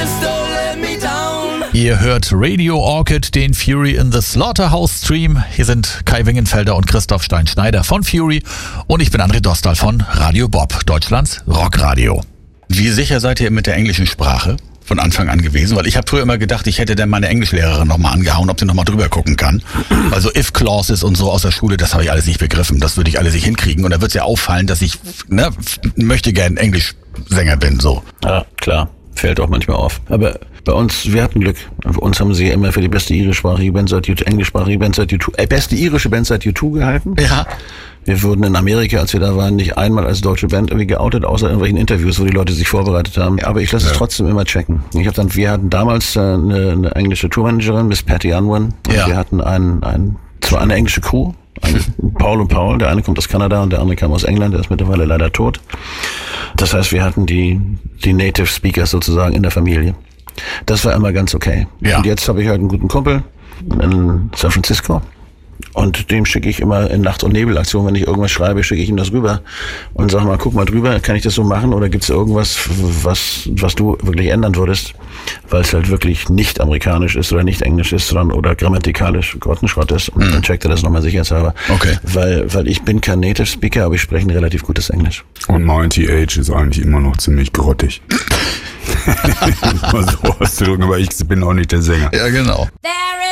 Ihr hört Radio Orchid, den Fury in the Slaughterhouse Stream. Hier sind Kai Wingenfelder und Christoph Stein-Schneider von Fury und ich bin André Dostal von Radio Bob, Deutschlands Rockradio. Wie sicher seid ihr mit der englischen Sprache von Anfang an gewesen? Weil ich habe früher immer gedacht, ich hätte dann meine Englischlehrerin nochmal angehauen, ob sie nochmal drüber gucken kann. Also if-clauses und so aus der Schule, das habe ich alles nicht begriffen. Das würde ich alles nicht hinkriegen. Und da wird es ja auffallen, dass ich möchte gern Englischsänger bin. So. Ja, klar. Fällt auch manchmal auf. Aber bei uns, wir hatten Glück. Für uns haben sie immer für die beste englischsprachige Band seit U2 beste irische Band seit U2 gehalten. Ja. Wir wurden in Amerika, als wir da waren, nicht einmal als deutsche Band irgendwie geoutet, außer in irgendwelchen Interviews, wo die Leute sich vorbereitet haben. Aber ich lasse es trotzdem immer checken. Wir hatten damals eine englische Tourmanagerin, Miss Patty Unwin. Und wir hatten zwar eine englische Crew, Paul und Paul, der eine kommt aus Kanada und der andere kam aus England, der ist mittlerweile leider tot. Das heißt, wir hatten die Native Speakers sozusagen in der Familie. Das war immer ganz okay. Ja. Und jetzt habe ich halt einen guten Kumpel in San Francisco und dem schicke ich immer in Nacht- und Nebelaktion, wenn ich irgendwas schreibe, schicke ich ihm das rüber und sage mal, guck mal drüber, kann ich das so machen oder gibt es irgendwas, was du wirklich ändern würdest, weil es halt wirklich nicht amerikanisch ist oder nicht englisch ist, sondern oder grammatikalisch Grottenschrott ist und dann checkt er das nochmal sicherheitshalber. Okay. Weil ich bin kein Native Speaker, aber ich spreche ein relativ gutes Englisch. Und mein TH ist eigentlich immer noch ziemlich grottig. Mal so auszudrücken, aber ich bin auch nicht der Sänger. Ja, genau. There